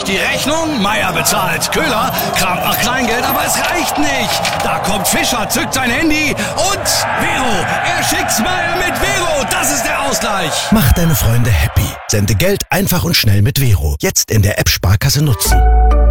die Rechnung, Meier bezahlt. Köhler kramt nach Kleingeld, aber es reicht nicht. Da kommt Fischer, zückt sein Handy und Vero. Er schickt's Meier mit Vero. Das ist der Ausgleich. Mach deine Freunde happy. Sende Geld einfach und schnell mit Vero. Jetzt in der App Sparkasse nutzen.